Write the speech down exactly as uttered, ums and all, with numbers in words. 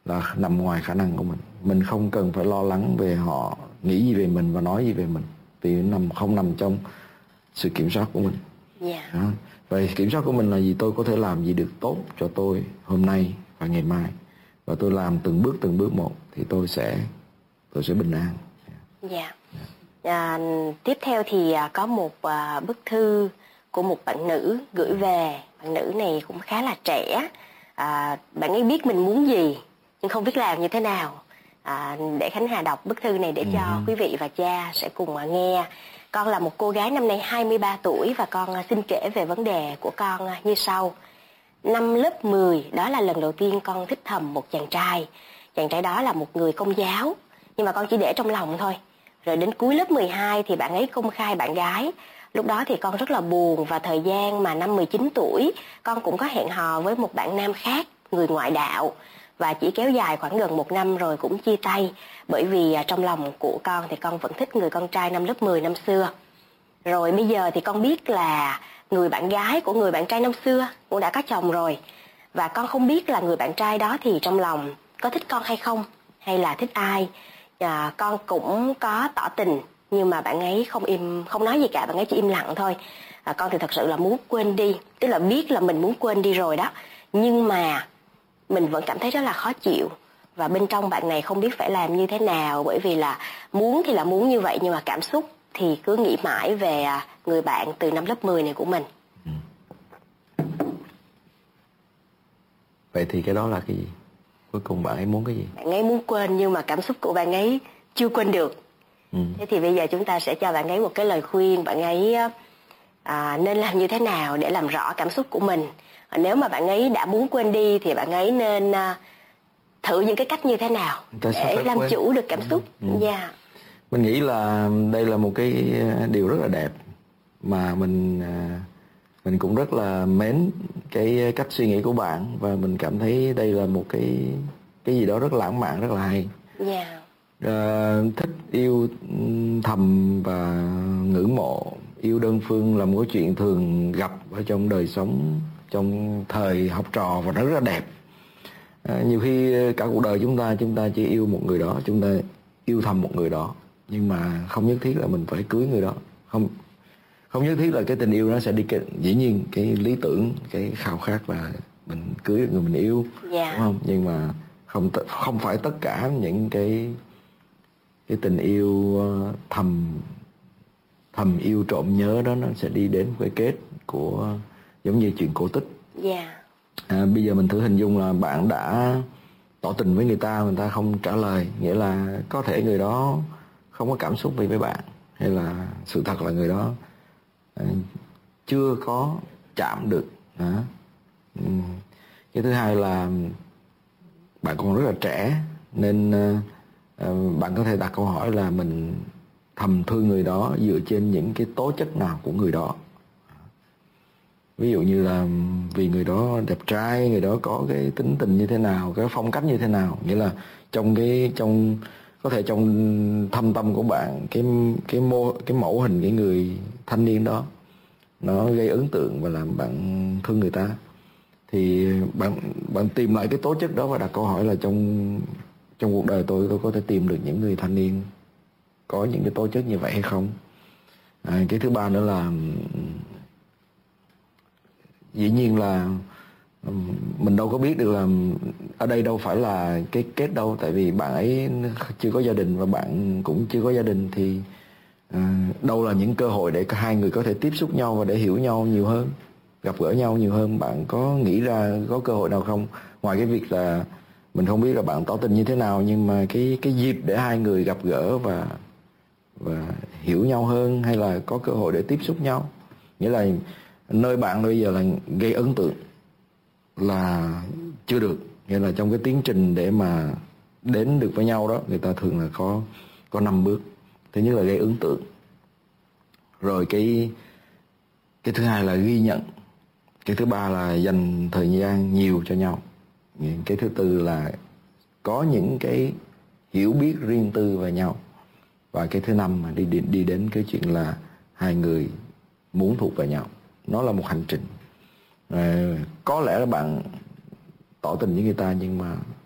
là nằm ngoài khả năng của mình. Mình không cần phải lo lắng về họ nghĩ gì về mình và nói gì về mình, vì nằm không nằm trong sự kiểm soát của mình. Yeah. Đó. Vậy kiểm soát của mình là gì? Tôi có thể làm gì được tốt cho tôi hôm nay và ngày mai, và tôi làm từng bước từng bước một thì tôi sẽ tôi sẽ bình an. Dạ. Yeah. À, tiếp theo thì có một à, bức thư của một bạn nữ gửi về. Bạn nữ này cũng khá là trẻ. À, bạn ấy biết mình muốn gì nhưng không biết làm như thế nào. À, để Khánh Hà đọc bức thư này để cho uh-huh. quý vị và cha sẽ cùng mà nghe. Con là một cô gái năm nay hai mươi ba tuổi và con xin kể về vấn đề của con như sau. Năm lớp mười, đó là lần đầu tiên con thích thầm một chàng trai. Chàng trai đó là một người Công giáo, nhưng mà con chỉ để trong lòng thôi. Rồi đến cuối lớp mười hai thì bạn ấy công khai bạn gái. Lúc đó thì con rất là buồn, và thời gian mà năm mười chín tuổi con cũng có hẹn hò với một bạn nam khác, người ngoại đạo. Và chỉ kéo dài khoảng gần một năm rồi cũng chia tay. Bởi vì trong lòng của con thì con vẫn thích người con trai năm lớp mười năm xưa. Rồi bây giờ thì con biết là người bạn gái của người bạn trai năm xưa cũng đã có chồng rồi. Và con không biết là người bạn trai đó thì trong lòng có thích con hay không, hay là thích ai. À, con cũng có tỏ tình, nhưng mà bạn ấy không im không nói gì cả, bạn ấy chỉ im lặng thôi. À, con thì thật sự là muốn quên đi, tức là biết là mình muốn quên đi rồi đó, nhưng mà mình vẫn cảm thấy rất là khó chịu. Và bên trong bạn này không biết phải làm như thế nào, bởi vì là muốn thì là muốn như vậy, nhưng mà cảm xúc thì cứ nghĩ mãi về người bạn từ năm lớp mười này của mình. Ừ. Vậy thì cái đó là cái gì? Cuối cùng bạn ấy muốn cái gì? Bạn ấy muốn quên, nhưng mà cảm xúc của bạn ấy chưa quên được. Ừ. Thế thì bây giờ chúng ta sẽ cho bạn ấy một cái lời khuyên. Bạn ấy à, nên làm như thế nào để làm rõ cảm xúc của mình. Nếu mà bạn ấy đã muốn quên đi thì bạn ấy nên uh, thử những cái cách như thế nào để làm quên. chủ được cảm xúc. Ừ. Yeah. Mình nghĩ là đây là một cái điều rất là đẹp, mà mình mình cũng rất là mến cái cách suy nghĩ của bạn, và mình cảm thấy đây là một cái cái gì đó rất lãng mạn, rất là hay. Yeah. À, thích yêu thầm và ngưỡng mộ, yêu đơn phương là một cái chuyện thường gặp ở trong đời sống, trong thời học trò, và nó rất là đẹp. À, nhiều khi cả cuộc đời chúng ta chúng ta chỉ yêu một người đó, chúng ta yêu thầm một người đó, nhưng mà không nhất thiết là mình phải cưới người đó, không không nhất thiết là cái tình yêu nó sẽ đi kèm. Dĩ nhiên cái lý tưởng, cái khao khát là mình cưới người mình yêu, yeah. đúng không? Nhưng mà không không phải tất cả những cái cái tình yêu thầm thầm yêu trộm nhớ đó nó sẽ đi đến cái kết của giống như chuyện cổ tích. Yeah. À, bây giờ mình thử hình dung là bạn đã tỏ tình với người ta, người ta không trả lời, nghĩa là có thể người đó không có cảm xúc gì với bạn, hay là sự thật là người đó à, chưa có chạm được. À, cái thứ hai là bạn còn rất là trẻ, nên à, bạn có thể đặt câu hỏi là mình thầm thương người đó dựa trên những cái tố chất nào của người đó. Ví dụ như là vì người đó đẹp trai, người đó có cái tính tình như thế nào, cái phong cách như thế nào. Nghĩa là trong cái trong có thể trong thâm tâm của bạn, cái cái mô cái mẫu hình cái người thanh niên đó nó gây ấn tượng và làm bạn thương người ta, thì bạn bạn tìm lại cái tố chất đó và đặt câu hỏi là trong trong cuộc đời tôi tôi có thể tìm được những người thanh niên có những cái tố chất như vậy hay không. À, cái thứ ba nữa là dĩ nhiên là mình đâu có biết được là ở đây đâu phải là cái kết đâu, tại vì bạn ấy chưa có gia đình và bạn cũng chưa có gia đình, thì uh, đâu là những cơ hội để hai người có thể tiếp xúc nhau và để hiểu nhau nhiều hơn, gặp gỡ nhau nhiều hơn. Bạn có nghĩ ra có cơ hội nào không, ngoài cái việc là mình không biết là bạn tỏ tình như thế nào, nhưng mà cái cái dịp để hai người gặp gỡ và và hiểu nhau hơn, hay là có cơ hội để tiếp xúc nhau. Nghĩa là nơi bạn bây giờ là gây ấn tượng là chưa được, nghĩa là trong cái tiến trình để mà đến được với nhau đó, người ta thường là có có năm bước. Thứ nhất là gây ấn tượng, rồi cái cái thứ hai là ghi nhận, cái thứ ba là dành thời gian nhiều cho nhau, cái thứ tư là có những cái hiểu biết riêng tư về nhau, và cái thứ năm mà đi đi, đi đến cái chuyện là hai người muốn thuộc về nhau. Nó là một hành trình. À, có lẽ là bạn tỏ tình với người ta nhưng mà